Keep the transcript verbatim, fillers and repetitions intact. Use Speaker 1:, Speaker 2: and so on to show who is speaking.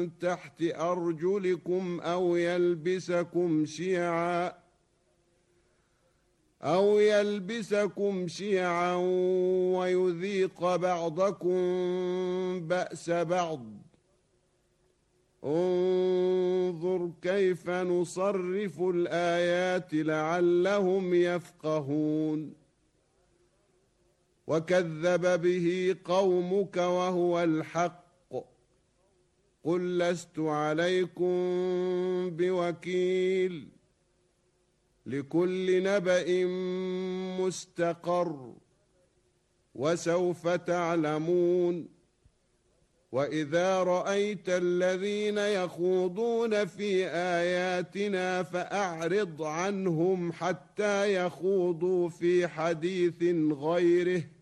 Speaker 1: تحت أرجلكم أو يلبسكم شيعا أو يلبسكم شيعا ويذيق بعضكم بأس بعض انظر كيف نصرف الآيات لعلهم يفقهون وكذب به قومك وهو الحق قل لست عليكم بوكيل لكل نبأ مستقر وسوف تعلمون وإذا رأيت الذين يخوضون في آياتنا فأعرض عنهم حتى يخوضوا في حديث غيره